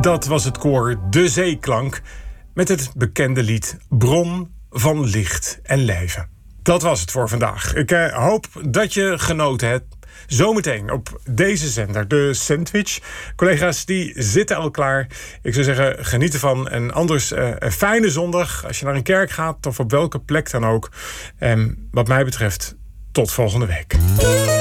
Dat was het koor De Zeeklank met het bekende lied Bron van Licht en Leven. Dat was het voor vandaag. Ik hoop dat je genoten hebt. Zometeen op deze zender, de Sandwich. Collega's die zitten al klaar. Ik zou zeggen, geniet ervan. En anders een fijne zondag als je naar een kerk gaat of op welke plek dan ook. En wat mij betreft, tot volgende week.